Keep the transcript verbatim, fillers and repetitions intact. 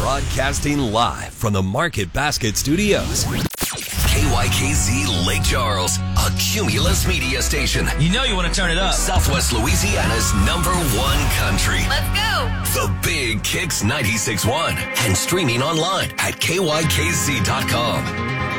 Broadcasting live from the Market Basket Studios. K Y K Z Lake Charles, a Cumulus media station. You know you want to turn it up. Southwest Louisiana's number one country. Let's go. The Big Kicks ninety-six point one and streaming online at K Y K Z dot com.